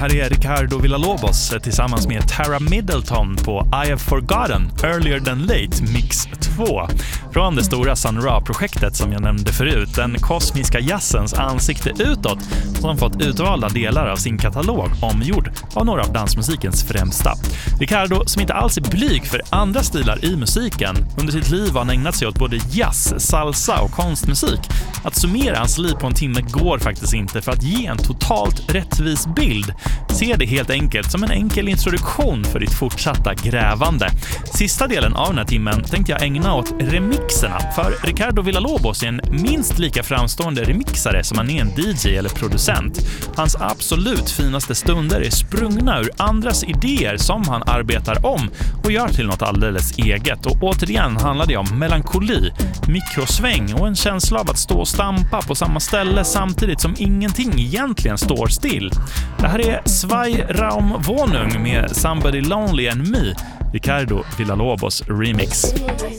här är Ricardo Villalobos tillsammans med Tara Middleton på I Have Forgotten Earlier Than Late Mix 2 från det stora Sun Ra-projektet som jag nämnde förut, den kosmiska jazzens ansikte utåt som fått utvalda delar av sin katalog omgjord av några av dansmusikens främsta. Ricardo, som inte alls är blyg för andra stilar i musiken, under sitt liv har han ägnat sig åt både jazz, salsa och konstmusik. Att summera hans liv på en timme går faktiskt inte för att ge en totalt rättvis bild. Se det helt enkelt som en enkel introduktion för ditt fortsatta grävande. Sista delen av den här timmen tänkte jag ägna åt remixerna, för Ricardo Villalobos är en minst lika framstående remixare som han är en DJ eller producent. Hans absolut finaste stunder är sprungna ur andras idéer som han arbetar om och gör till något alldeles eget. Och återigen handlar det om melankoli, mikrosväng och en känsla av att stå och stampa på samma ställe samtidigt som ingenting egentligen står still. Det här är Zwei Raumwohnung med Somebody Lonely and Me, Ricardo Villalobos remix.